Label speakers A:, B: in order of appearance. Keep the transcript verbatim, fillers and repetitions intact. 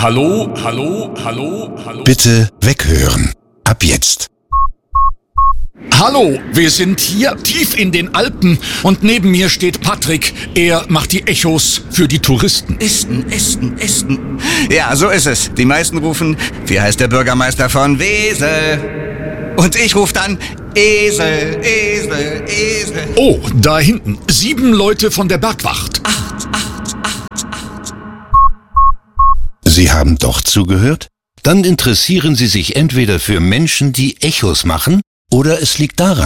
A: Hallo, hallo, hallo, hallo.
B: Bitte weghören. Ab jetzt.
A: Hallo, wir sind hier tief in den Alpen und neben mir steht Patrick. Er macht die Echos für die Touristen.
C: Esten, Esten, Esten. Ja, so ist es. Die meisten rufen, wie heißt der Bürgermeister von Wesel? Und ich rufe dann Esel, Esel, Esel.
A: Oh, da hinten. Sieben Leute von der Bergwacht.
C: Acht, acht, acht, acht.
B: Sie haben doch zugehört? Dann interessieren Sie sich entweder für Menschen, die Echos machen, oder es liegt daran,